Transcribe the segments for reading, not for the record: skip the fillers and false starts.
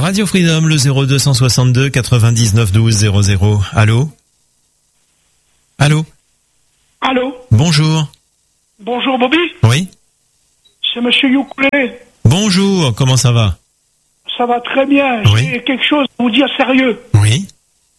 Radio Freedom, le 0262 99 12 00. Allô? Allô? Allô? Bonjour. Bonjour Bobby? Oui? C'est Monsieur Youkoulé. Bonjour, comment ça va? Ça va très bien. Oui. J'ai quelque chose à vous dire sérieux. Oui?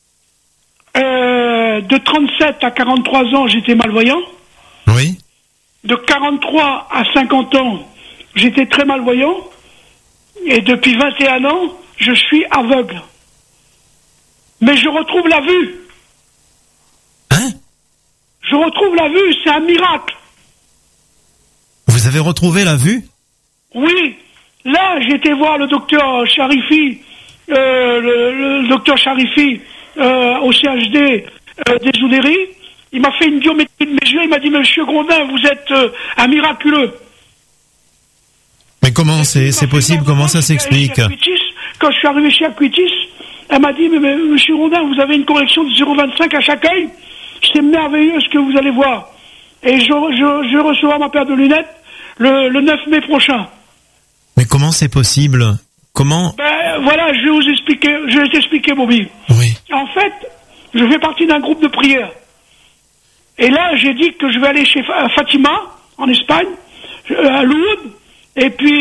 De 37 à 43 ans, j'étais malvoyant. Oui? De 43 à 50 ans, j'étais très malvoyant. Et depuis 21 ans, je suis aveugle. Mais je retrouve la vue. Hein? Je retrouve la vue, c'est un miracle. Vous avez retrouvé la vue? Oui. Là, j'ai été voir le docteur Charifi, le docteur Charifi au CHD des Oudéry. Il m'a fait une biométrie de mes yeux. Il m'a dit, Monsieur Grondin, vous êtes un miraculeux. Mais comment c'est possible? Comment ça s'explique? Quand je suis arrivé chez Acuitis, elle m'a dit, mais Monsieur Grondin, vous avez une correction de 0,25 à chaque œil. C'est merveilleux ce que vous allez voir. Et je recevrai ma paire de lunettes le 9 mai prochain. Mais comment c'est possible? Comment? Ben voilà, je vais t'expliquer, Bobby. Oui. En fait, je fais partie d'un groupe de prière. Et là, j'ai dit que je vais aller chez Fatima, en Espagne, à Lourdes, et puis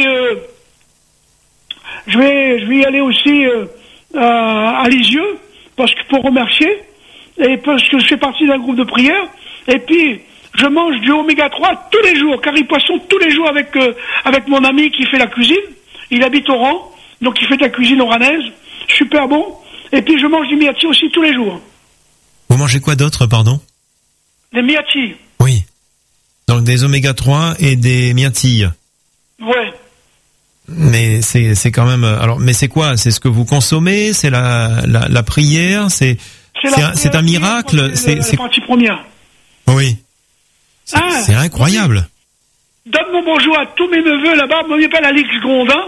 je vais y aller aussi à Lisieux, parce que pour remercier, et parce que je fais partie d'un groupe de prière, et puis je mange du oméga 3 tous les jours, curry poisson tous les jours avec mon ami qui fait la cuisine. Il habite Oran, donc il fait de la cuisine oranaise, super bon. Et puis je mange du miyati aussi tous les jours. Vous mangez quoi d'autre, pardon? Les miyati. Oui. Donc des oméga 3 et des myatilles. Ouais. Mais c'est quand même. Alors, mais c'est quoi? C'est ce que vous consommez? C'est la prière? C'est un miracle? C'est la partie première. Oui. C'est incroyable. Donne mon bonjour à tous mes neveux là-bas. Moi, je m'appelle Alix Grondin.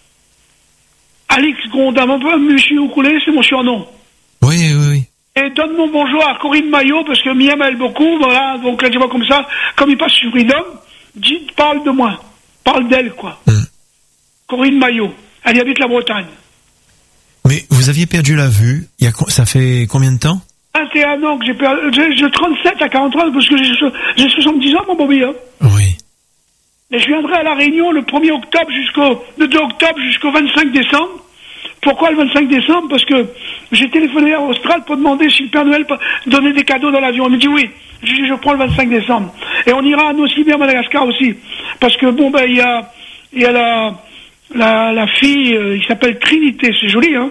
Alix Grondin, Monsieur Oukoulé, c'est mon surnom. Oui. Et donne mon bonjour à Corinne Maillot, parce que Mia m'aime beaucoup, voilà, donc là, tu vois comme ça, comme il passe sur Freedom, parle de moi. Parle d'elle, quoi. Corinne Maillot. Elle y habite la Bretagne. Mais vous aviez perdu la vue, ça fait combien de temps? 21 ans que j'ai perdu, j'ai 37 à 43, parce que j'ai 70 ans, mon Bobby, hein. Oui. Et je viendrai à La Réunion le 1er octobre le 2 octobre jusqu'au 25 décembre. Pourquoi le 25 décembre? Parce que j'ai téléphoné à Austral pour demander si le Père Noël donnait des cadeaux dans l'avion. Il me dit oui. Je dis je prends le 25 décembre. Et on ira à Nosy-Bé à Madagascar aussi. Parce que bon ben il y a la fille, il s'appelle Trinité, c'est joli, hein.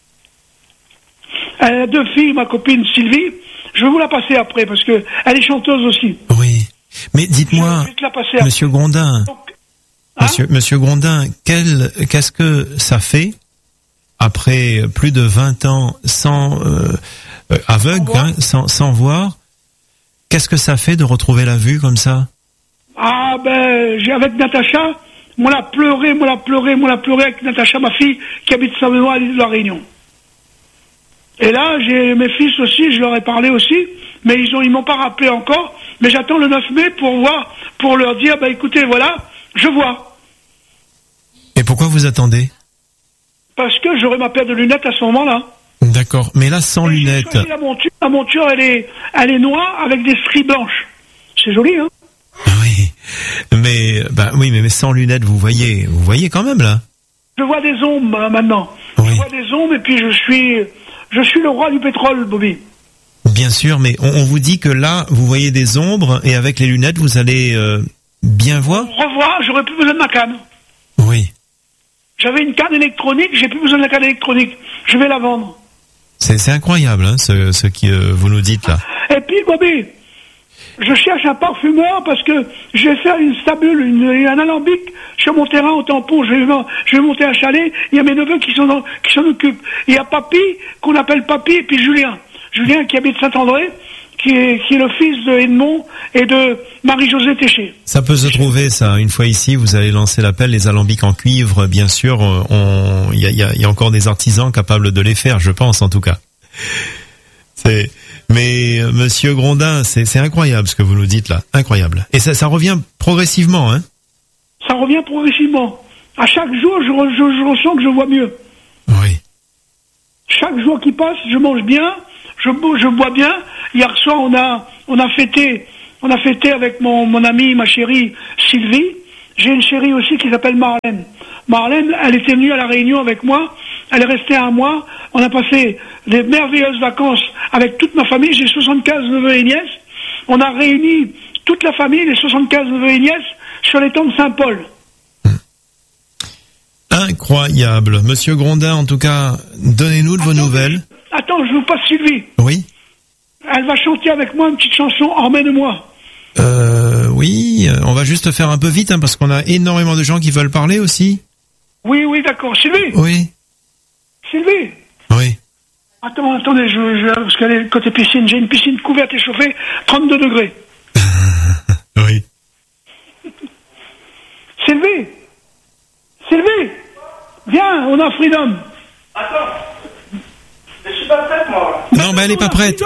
Elle a 2 filles, ma copine Sylvie. Je vais vous la passer après parce que elle est chanteuse aussi. Oui. Mais dites-moi, Monsieur Grondin, Monsieur Grondin, qu'est-ce que ça fait après plus de 20 ans sans aveugle, sans voir? Qu'est-ce que ça fait de retrouver la vue comme ça? Ah ben, avec Natacha, moi l'a pleuré avec Natacha, ma fille qui habite simplement à l'île de la Réunion. Et là, j'ai mes fils aussi, je leur ai parlé aussi, mais ils m'ont pas rappelé encore. Mais j'attends le 9 mai pour leur dire, bah écoutez, voilà, je vois. Et pourquoi vous attendez? Parce que j'aurai ma paire de lunettes à ce moment-là. D'accord, mais là sans lunettes. La monture, elle est noire avec des stries blanches. C'est joli, hein? Oui, mais sans lunettes, vous voyez quand même là. Je vois des ombres maintenant. Oui. Je vois des ombres et puis je suis le roi du pétrole, Bobby. Bien sûr, mais on vous dit que là, vous voyez des ombres et avec les lunettes, vous allez bien voir. Revoir, j'aurais plus besoin de ma canne. Oui. J'avais une canne électronique, j'ai plus besoin de la canne électronique. Je vais la vendre. C'est incroyable, hein, ce que vous nous dites là. Et puis, Bobby, je cherche un parfumeur parce que je vais faire une stabule, un alambic sur mon terrain au tampon. Je vais monter un chalet. Il y a mes neveux qui s'en occupent. Il y a Papy, qu'on appelle Papy, et puis Julien. Julien qui habite Saint-André, qui est le fils de Edmond et de Marie-Josée Téché. Ça peut se trouver, ça. Une fois ici, vous allez lancer l'appel, les alambics en cuivre, bien sûr. Il y a encore des artisans capables de les faire, je pense, en tout cas. Mais Monsieur Grondin, c'est incroyable ce que vous nous dites là, incroyable. Et ça revient progressivement, hein? Ça revient progressivement. À chaque jour, je ressens que je vois mieux. Oui. chaque jour qui passe, je mange bien, je bois bien. Hier soir, on a fêté avec mon amie, ma chérie Sylvie. J'ai une chérie aussi qui s'appelle Marlène. Marlène, elle était venue à La Réunion avec moi. Elle est restée un mois. On a passé des merveilleuses vacances avec toute ma famille. J'ai 75 neveux et nièces. On a réuni toute la famille, les 75 neveux et nièces, sur l'étang de Saint-Paul. Incroyable. Monsieur Grondin, en tout cas, donnez-nous de vos nouvelles. Attends, je vous passe Sylvie. Oui. Elle va chanter avec moi une petite chanson, Emmène-moi. Oui, on va juste faire un peu vite, parce qu'on a énormément de gens qui veulent parler aussi. Oui, d'accord. Sylvie. Oui. Sylvie. Oui. Attendez, parce qu'elle est côté piscine. J'ai une piscine couverte et chauffée, 32 degrés. Oui. Sylvie, viens, on a Freedom. Attends, je suis pas prête, moi. Non, mais elle est pas prête.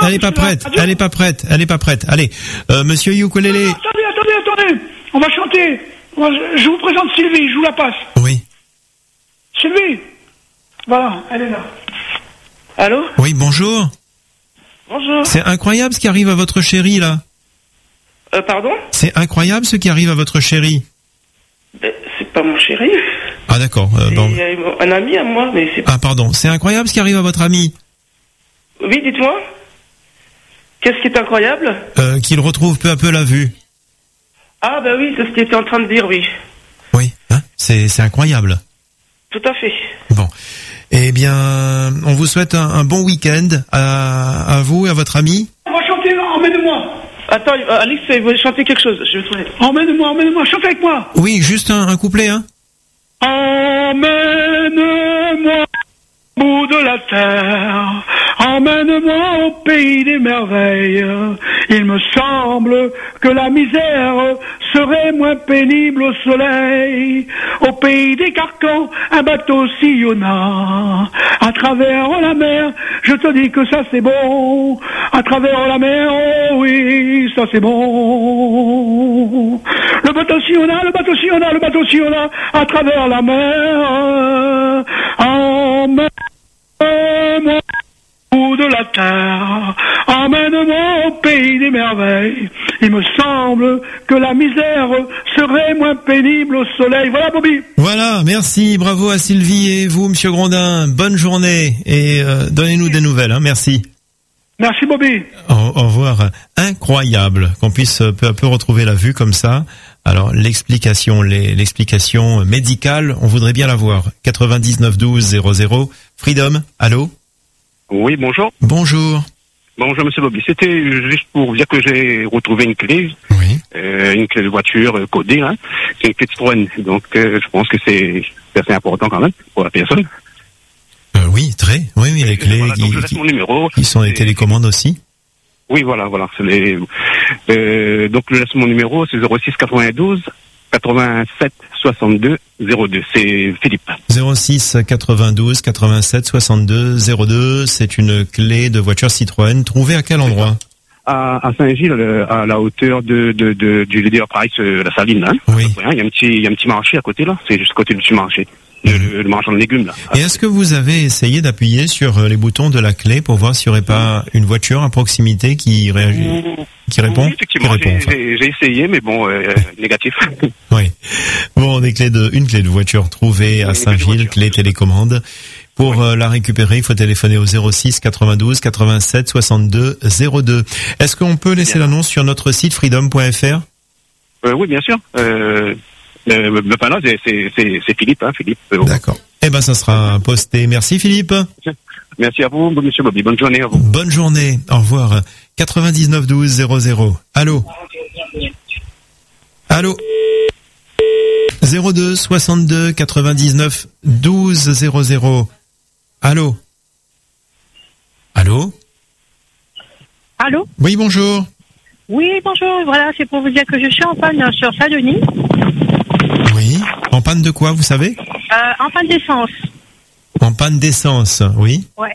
Allez, monsieur Ukulélé. Attendez. On va chanter. Je vous présente Sylvie, je vous la passe. Oui. Sylvie. Voilà, elle est là. Allô? Oui, bonjour. Bonjour. C'est incroyable ce qui arrive à votre chérie, là. Pardon? C'est incroyable ce qui arrive à votre chérie. C'est pas mon chéri. Ah, d'accord. C'est un ami à moi, mais c'est pas... Ah, pardon. C'est incroyable ce qui arrive à votre ami. Oui, dites-moi. Qu'est-ce qui est incroyable? Qu'il retrouve peu à peu la vue. Ah, bah oui, c'est ce qu'il était en train de dire, oui. Oui, hein, c'est incroyable. Tout à fait. Bon. Eh bien, on vous souhaite un bon week-end à vous et à votre ami. On va chanter, Emmène-moi. Attends, Alice, il veut chanter quelque chose, je vais trouver. Emmène-moi, chante avec moi. Oui, juste un couplet, hein. Emmène-moi au bout de la terre, emmène-moi au pays des merveilles. Il me semble que la misère serait moins pénible au soleil. Au pays des carcans, un bateau sillonna à travers la mer. Je te dis que ça c'est bon. À travers la mer, oh oui, ça c'est bon. Le bateau sillonna à travers la mer. Emmène-moi au bout de la terre, emmène-moi au pays des merveilles. Il me semble que la misère serait moins pénible au soleil. Voilà, Bobby. Voilà, merci, bravo à Sylvie et vous, monsieur Grondin. Bonne journée et donnez-nous des nouvelles, hein, merci. Merci, Bobby. Au revoir. Incroyable qu'on puisse peu à peu retrouver la vue comme ça. Alors, l'explication médicale, on voudrait bien la voir. 99 12 00. Freedom, allô? Oui, bonjour. Bonjour. Bonjour, monsieur Bobby. C'était juste pour dire que j'ai retrouvé une clé. Oui. Une clé de voiture codée, hein. C'est une clé de Citroën. Donc, je pense que c'est assez important quand même pour la personne. Oui, très. Oui, les clés voilà, donc je laisse mon numéro. Qui sont des télécommandes aussi. Oui, voilà. C'est donc, je laisse mon numéro, c'est 06 92 87 62 02. C'est Philippe. 06 92 87 62 02. C'est une clé de voiture Citroën. Trouvée à quel endroit? À Saint-Gilles, à la hauteur du Leader Price, la Saline, hein. Oui. Il y a un petit marché à côté, là. C'est juste à côté du petit marché. Le marchand de légumes, là. Et est-ce que vous avez essayé d'appuyer sur les boutons de la clé pour voir s'il n'y aurait pas une voiture à proximité qui réagit, qui répond? Oui, effectivement, j'ai essayé, mais bon, négatif. Oui. Bon, une clé de voiture trouvée à Saint-Gilles, clé télécommande. Pour la récupérer, il faut téléphoner au 06 92 87 62 02. Est-ce qu'on peut laisser l'annonce sur notre site freedom.fr? Oui, bien sûr. Le panneau, c'est Philippe, hein, Philippe. D'accord. Eh ben, ça sera posté. Merci, Philippe. Merci à vous, monsieur Bobby. Bonne journée à vous. Bonne journée. Au revoir. 99 12 00. Allô? Allô? 02 62 99 12 00. Allô? Allô? Allô? Oui, bonjour. Oui, bonjour. Voilà, c'est pour vous dire que je suis en panne sur Saint-Denis. Oui. En panne de quoi, vous savez? En panne d'essence. En panne d'essence, oui. Ouais.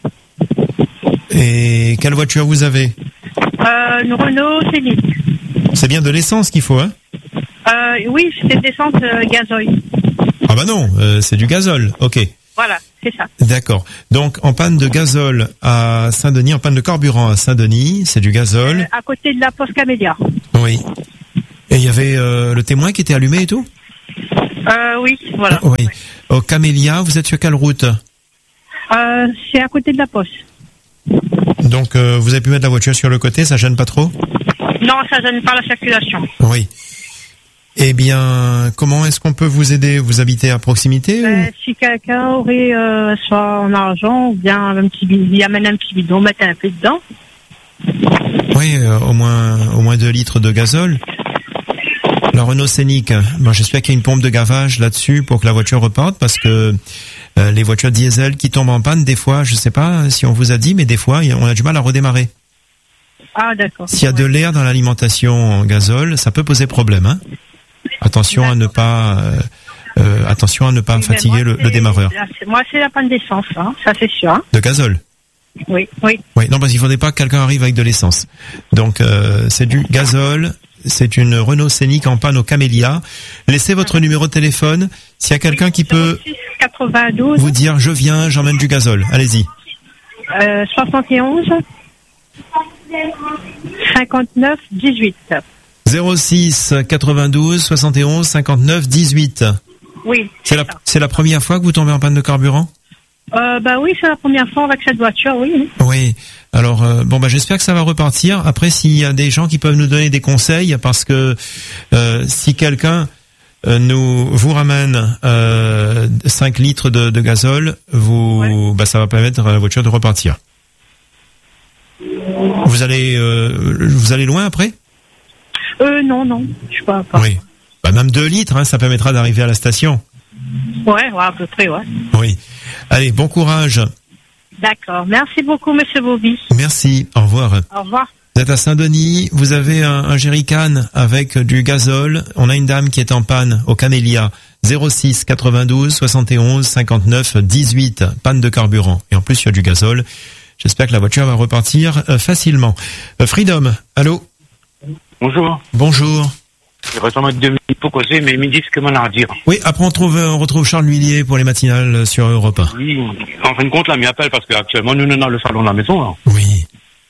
Et quelle voiture vous avez? Une Renault Scénic. C'est bien de l'essence qu'il faut, hein? Oui, c'était de l'essence gazoil. Ah bah non, c'est du gazole. Ok. Voilà, c'est ça. D'accord. Donc, en panne de gazole à Saint-Denis, en panne de carburant à Saint-Denis, c'est du gazole. À côté de la Poste Camélia. Oui. Et il y avait le témoin qui était allumé et tout? Oui, voilà. Oui. Ouais. Au Camélia, vous êtes sur quelle route? C'est à côté de la Poste. Donc, vous avez pu mettre la voiture sur le côté, ça gêne pas trop? Non, ça gêne pas la circulation. Oui. Eh bien, comment est-ce qu'on peut vous aider? Vous habitez à proximité ou... Si quelqu'un aurait soit en argent ou bien il amène un petit bidon, mettre un peu dedans. Oui, au moins 2 litres de gazole. La Renault Scénic, bon, j'espère qu'il y a une pompe de gavage là-dessus pour que la voiture reparte, parce que les voitures diesel qui tombent en panne, des fois, je sais pas si on vous a dit, mais des fois, on a du mal à redémarrer. Ah, d'accord. S'il y a de l'air dans l'alimentation en gazole, ça peut poser problème, hein. Attention à ne pas fatiguer le démarreur. Moi, c'est la panne d'essence, hein, ça c'est sûr. Hein. De gazole. Oui, oui. Oui, non, parce qu'il faudrait pas que quelqu'un arrive avec de l'essence. Donc, c'est du gazole. C'est une Renault Scénic en panne au Camélia. Laissez votre numéro de téléphone. S'il y a quelqu'un qui peut 92, vous dire, je viens, j'emmène du gazole. Allez-y. 71 59 18. 06 92 71 59 18. Oui. C'est la première fois que vous tombez en panne de carburant? Oui, c'est la première fois avec cette voiture, oui. Oui. Alors j'espère que ça va repartir. Après, s'il y a des gens qui peuvent nous donner des conseils, parce que si quelqu'un vous ramène 5 litres de gazole, ça va permettre à la voiture de repartir. Vous allez loin après? Non, je suis pas. Oui. Même 2 litres, hein, ça permettra d'arriver à la station. Ouais, à peu près, ouais. Oui. Allez, bon courage. D'accord. Merci beaucoup, monsieur Bobby. Merci. Au revoir. Au revoir. Vous êtes à Saint-Denis, vous avez un jerrycan avec du gazole. On a une dame qui est en panne au Camélia. 06 92 71 59 18. Panne de carburant. Et en plus, il y a du gazole. J'espère que la voiture va repartir facilement. Freedom, allô? Bonjour. Bonjour. Il reste 2 minutes pour causer, mais ils me disent que m'en a à dire. Oui, après on retrouve Charles Lhuillier pour les matinales sur Europe 1. Oui, en fin de compte, là, m'y appelle parce qu'actuellement, nous sommes dans le salon de la maison, là. Oui.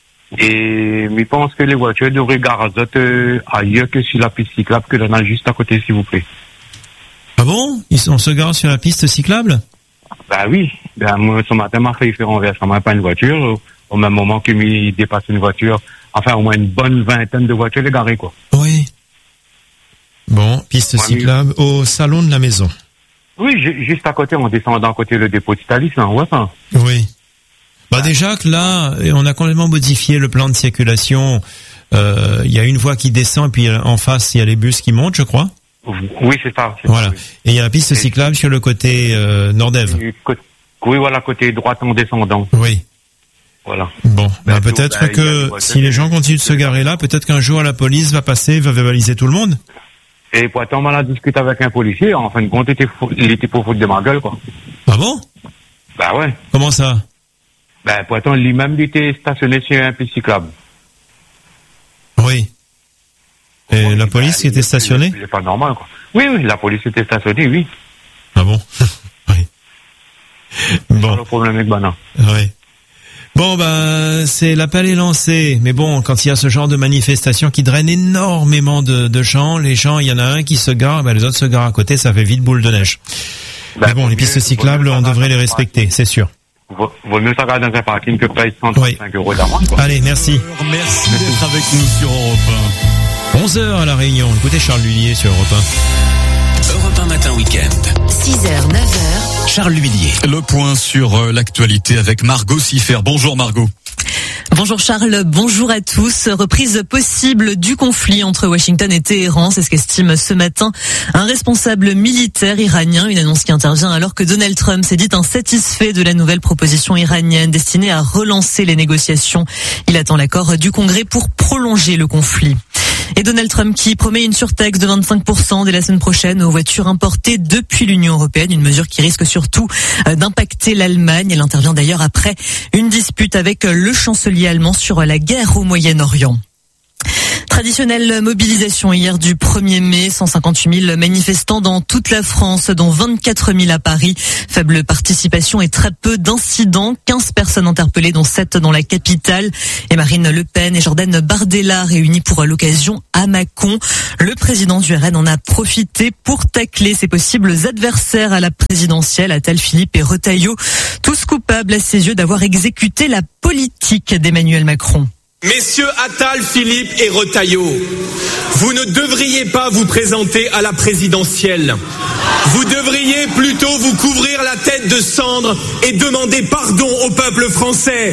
Et je pense que les voitures devraient garoter ailleurs que sur la piste cyclable, que là, juste à côté, s'il vous plaît. Ah bon? On se gare sur la piste cyclable? Oui. Moi, ce matin, m'a fait faire renversement pas une voiture, au même moment que m'y dépasse une voiture, enfin, au moins une bonne vingtaine de voitures les garées, quoi. Oui. Bon, piste cyclable au salon de la maison. Oui, juste à côté, en descendant à côté le dépôt d'Italie, là, on voit ça. Oui. Déjà que là, on a complètement modifié le plan de circulation. Il y a une voie qui descend, et puis en face, il y a les bus qui montent, je crois. Oui, c'est ça. Voilà. Et il y a la piste cyclable sur le côté Nord-Ève. Oui, voilà, côté droite en descendant. Oui. Voilà. Bon, peut-être que si les gens continuent de se garer là, peut-être qu'un jour la police va passer, va verbaliser tout le monde. Et pourtant, on a discuté avec un policier, en fin de compte, il était pour foutre de ma gueule, quoi. Ah bon? Ouais. Comment ça? Pourtant, lui-même, il était stationné sur un piste cyclable. Oui. Et la police qui était stationnée? C'est pas normal, quoi. Oui, la police était stationnée, oui. Ah bon? Oui. Bon. Le problème avec Bana. Oui. Bon, c'est l'appel est lancé. Mais bon, quand il y a ce genre de manifestation qui draine énormément de gens, les gens, il y en a un qui se gare, les autres se garent à côté, ça fait vite boule de neige. Mais bon, les pistes cyclables, on devrait les respecter, c'est sûr. Vaut mieux s'arrêter dans un parking que payer 135 € d'amende, quoi. Allez, merci. Merci d'être avec nous sur Europe 1. 11h à La Réunion. Écoutez Charles Lhuillier sur Europe 1. Europe 1 matin week-end. 6h, 9h. Charles Lhuillier. Le point sur l'actualité avec Margot Siffer. Bonjour Margot. Bonjour Charles, bonjour à tous. Reprise possible du conflit entre Washington et Téhéran, c'est ce qu'estime ce matin un responsable militaire iranien. Une annonce qui intervient alors que Donald Trump s'est dit insatisfait de la nouvelle proposition iranienne destinée à relancer les négociations. Il attend l'accord du Congrès pour prolonger le conflit. Et Donald Trump qui promet une surtaxe de 25% dès la semaine prochaine aux voitures importées depuis l'Union européenne, une mesure qui risque surtout d'impacter l'Allemagne. Elle intervient d'ailleurs après une dispute avec le chancelier allemand sur la guerre au Moyen-Orient. Traditionnelle mobilisation hier du 1er mai, 158 000 manifestants dans toute la France, dont 24 000 à Paris. Faible participation et très peu d'incidents, 15 personnes interpellées, dont 7 dans la capitale. Et Marine Le Pen et Jordan Bardella réunis pour l'occasion à Mâcon. Le président du RN en a profité pour tacler ses possibles adversaires à la présidentielle, Attal, Philippe et Retailleau, tous coupables à ses yeux d'avoir exécuté la politique d'Emmanuel Macron. Messieurs Attal, Philippe et Retailleau, vous ne devriez pas vous présenter à la présidentielle. Vous devriez plutôt vous couvrir la tête de cendres et demander pardon au peuple français.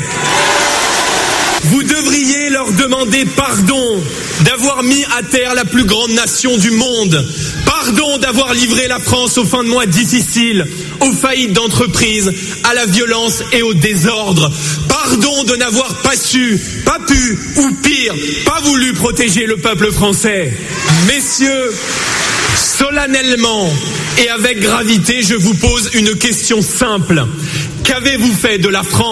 Vous devriez leur demander pardon d'avoir mis à terre la plus grande nation du monde. Pardon d'avoir livré la France aux fins de mois difficiles, aux faillites d'entreprises, à la violence et au désordre. Pardon de n'avoir pas su, pas pu, ou pire, pas voulu protéger le peuple français. Messieurs, solennellement et avec gravité, je vous pose une question simple. Qu'avez-vous fait de la France ?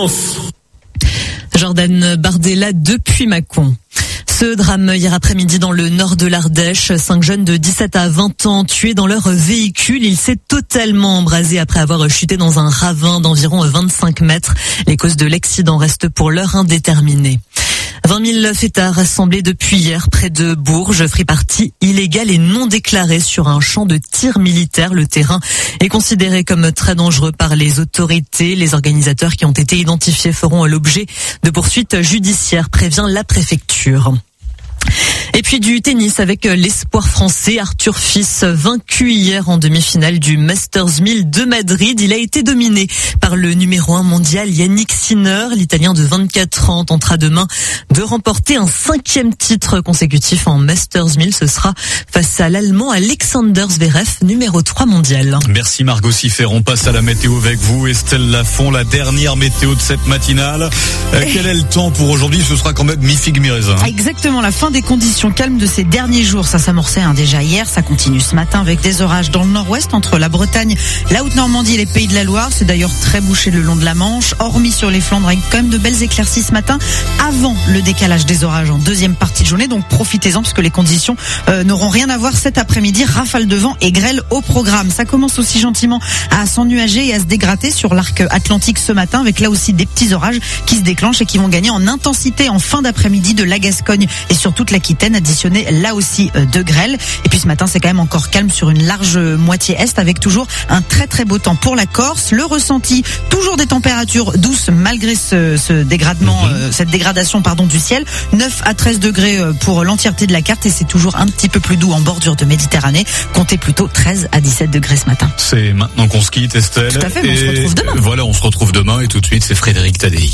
Jordan Bardella depuis Mâcon. Ce drame hier après-midi dans le nord de l'Ardèche, 5 jeunes de 17 à 20 ans tués dans leur véhicule. Il s'est totalement embrasé après avoir chuté dans un ravin d'environ 25 mètres. Les causes de l'accident restent pour l'heure indéterminées. 20 000 fêtards rassemblés depuis hier près de Bourges, free party illégal et non déclaré sur un champ de tir militaire. Le terrain est considéré comme très dangereux par les autorités. Les organisateurs qui ont été identifiés feront l'objet de poursuites judiciaires, prévient la préfecture. Et puis du tennis avec l'espoir français Arthur Fils, vaincu hier en demi-finale du Masters 1000 de Madrid. Il a été dominé par le numéro 1 mondial Yannick Sinner. L'Italien de 24 ans tentera demain de remporter un 5e titre consécutif en Masters 1000. Ce sera face à l'Allemand Alexander Zverev, numéro 3 mondial. Merci Margot Siffer. On passe à la météo avec vous, Estelle Lafont, la dernière météo de cette matinale. Quel est le temps pour aujourd'hui ? Ce sera quand même mi-figue, mi-raisin. Exactement, la fin des conditions calmes de ces derniers jours. Ça s'amorçait déjà hier, ça continue ce matin avec des orages dans le nord-ouest entre la Bretagne, la Haute-Normandie et les Pays de la Loire. C'est d'ailleurs très bouché le long de la Manche, hormis sur les Flandres avec quand même de belles éclaircies ce matin avant le décalage des orages en deuxième partie de journée. Donc profitez-en parce que les conditions n'auront rien à voir cet après-midi. Rafale de vent et grêle au programme. Ça commence aussi gentiment à s'ennuager et à se dégrader sur l'arc atlantique ce matin avec là aussi des petits orages qui se déclenchent et qui vont gagner en intensité en fin d'après-midi de la Gascogne et sur toute l'Aquitaine, additionné là aussi de grêle. Et puis ce matin, c'est quand même encore calme sur une large moitié est avec toujours un très très beau temps pour la Corse. Le ressenti, toujours des températures douces malgré ce dégradement, cette dégradation du ciel. 9 à 13 degrés pour l'entièreté de la carte et c'est toujours un petit peu plus doux en bordure de Méditerranée. Comptez plutôt 13 à 17 degrés ce matin. C'est maintenant qu'on se quitte, Estelle. Tout à fait, mais on se retrouve demain. Voilà, on se retrouve demain et tout de suite, c'est Frédéric Tadei.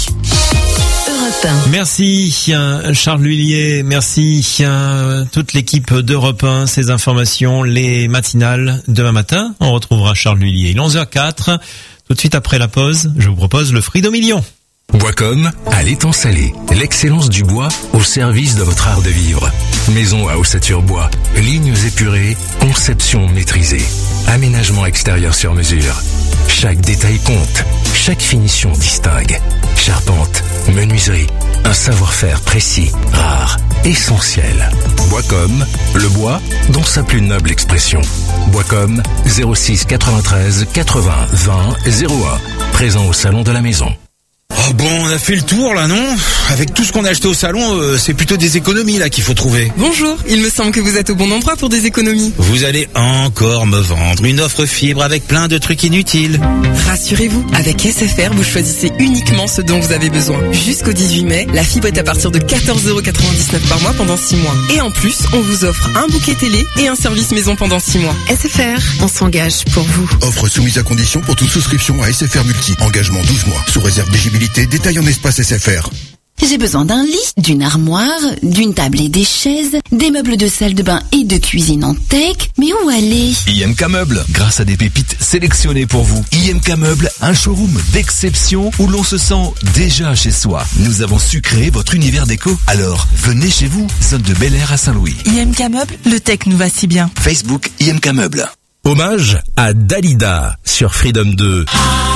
Merci Charles Lhuillier, merci toute l'équipe d'Europe 1, ces informations, les matinales. Demain matin, on retrouvera Charles Lhuillier. Il est 11h04, tout de suite après la pause, je vous propose le Fried au million. Boiscom à l'étang salé, l'excellence du bois au service de votre art de vivre. Maison à ossature bois, lignes épurées, conception maîtrisée, aménagement extérieur sur mesure. Chaque détail compte, chaque finition distingue. Charpente, menuiserie, un savoir-faire précis, rare, essentiel. Boiscom, le bois dans sa plus noble expression. Boiscom 06 93 80 20 01, présent au salon de la maison. Oh bon, on a fait le tour là, non ? Avec tout ce qu'on a acheté au salon, c'est plutôt des économies là qu'il faut trouver. Bonjour, il me semble que vous êtes au bon endroit pour des économies. Vous allez encore me vendre une offre fibre avec plein de trucs inutiles. Rassurez-vous, avec SFR, vous choisissez uniquement ce dont vous avez besoin. Jusqu'au 18 mai, la fibre est à partir de 14,99€ par mois pendant 6 mois. Et en plus, on vous offre un bouquet télé et un service maison pendant 6 mois. SFR, on s'engage pour vous. Offre soumise à condition pour toute souscription à SFR Multi. Engagement 12 mois, sous réserve d'éligibilité. Détail en espace SFR. J'ai besoin d'un lit, d'une armoire, d'une table et des chaises, des meubles de salle de bain et de cuisine en teck. Mais où aller ? IMK Meubles, grâce à des pépites sélectionnées pour vous. IMK Meubles, un showroom d'exception où l'on se sent déjà chez soi. Nous avons su créer votre univers déco. Alors, venez chez vous, zone de Bel Air à Saint-Louis. IMK Meubles, le tech nous va si bien. Facebook IMK Meubles. Hommage à Dalida sur Freedom 2.